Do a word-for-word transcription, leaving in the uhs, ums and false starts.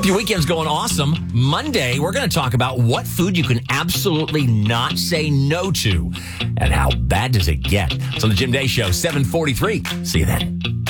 Your weekend's going awesome. Monday, we're going to talk about what food you can absolutely not say no to and how bad does it get. It's on the Jim Day Show, seven forty-three. See you then.